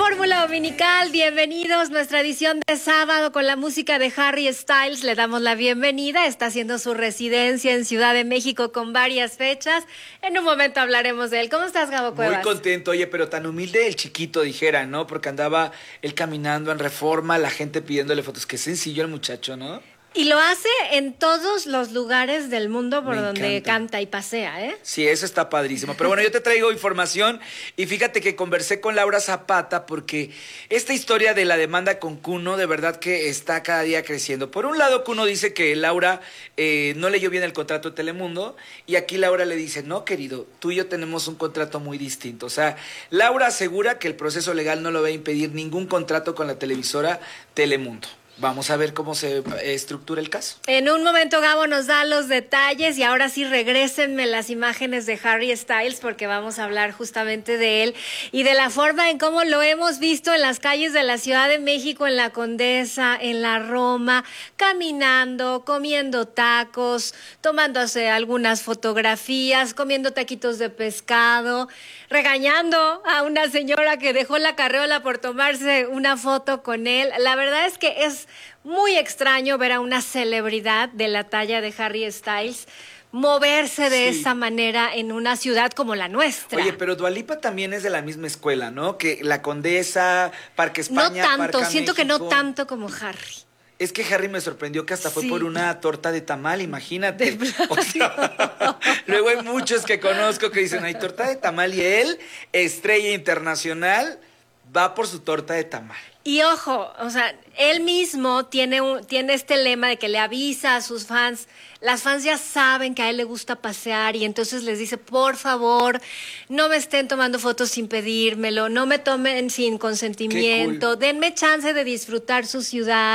Fórmula Dominical, bienvenidos. Nuestra edición de sábado con la música de Harry Styles. Le damos la bienvenida. Está haciendo su residencia en Ciudad de México con varias fechas. En un momento hablaremos de él. ¿Cómo estás, Gabo Cuevas? Muy contento, oye, pero tan humilde el chiquito, dijera, ¿no? Porque andaba él caminando en Reforma, la gente pidiéndole fotos. Qué sencillo el muchacho, ¿no? Y lo hace en todos los lugares del mundo por Me donde encanta. canta y pasea, ¿eh? Sí, eso está padrísimo. Pero bueno, yo te traigo información y fíjate que conversé con Laura Zapata porque esta historia de la demanda con Kuno de verdad que está cada día creciendo. Por un lado, Kuno dice que Laura no leyó bien el contrato de Telemundo y aquí Laura le dice, no, querido, tú y yo tenemos un contrato muy distinto. O sea, Laura asegura que el proceso legal no lo va a impedir ningún contrato con la televisora Telemundo. Vamos a ver cómo se estructura el caso. En un momento Gabo nos da los detalles y ahora sí regrésenme las imágenes de Harry Styles porque vamos a hablar justamente de él y de la forma en cómo lo hemos visto en las calles de la Ciudad de México, en la Condesa, en la Roma, caminando, comiendo tacos, tomándose algunas fotografías, comiendo taquitos de pescado, regañando a una señora que dejó la carreola por tomarse una foto con él. La verdad es que es muy extraño ver a una celebridad de la talla de Harry Styles moverse de esa manera en una ciudad como la nuestra. Oye, pero Dua Lipa también es de la misma escuela, ¿no? Que la Condesa, Parque España, no tanto, Parque siento que no México. tanto como Harry. Es que Harry me sorprendió que hasta fue Sí. por una torta de tamal, imagínate. O sea, luego hay muchos que conozco que dicen, hay torta de tamal y él, estrella internacional, va por su torta de tamal. Y ojo, o sea, él mismo tiene este lema de que le avisa a sus fans. Las fans ya saben que a él le gusta pasear y entonces les dice, por favor, no me estén tomando fotos sin pedírmelo, no me tomen sin consentimiento, denme chance de disfrutar su ciudad.